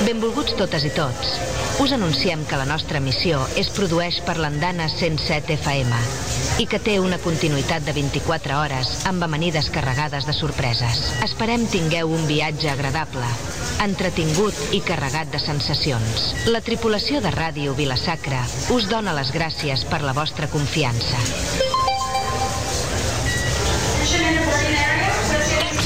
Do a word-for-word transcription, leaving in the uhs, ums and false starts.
Benvolguts totes i tots. Us anunciem que la nostra emissió es produeix per l'Andana cent set F M i que té una continuïtat de vint-i-quatre hores amb amanides carregades de sorpreses. Esperem tingueu un viatge agradable, entretingut i carregat de sensacions. La tripulació de Ràdio Vila-sacra us dona les gràcies per la vostra confiança.